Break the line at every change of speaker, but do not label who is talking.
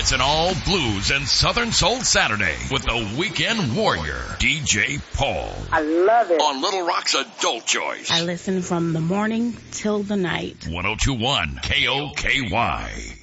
It's an all blues and Southern Soul Saturday with the Weekend Warrior, DJ Paul.
I love it.
On Little Rock's Adult Choice.
I listen from the morning till the night.
1021 KOKY.